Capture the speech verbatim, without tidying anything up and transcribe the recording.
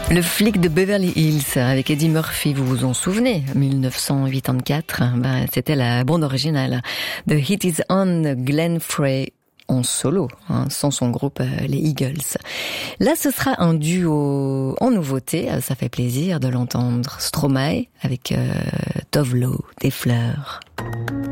Le flic de Beverly Hills avec Eddie Murphy, vous vous en souvenez, dix-neuf cent quatre-vingt-quatre, ben, c'était la bande originale de It Is On, Glenn Frey en solo, hein, sans son groupe euh, les Eagles. Là, ce sera un duo en nouveauté, ça fait plaisir de l'entendre. Stromae avec euh, Tove Lo, des fleurs.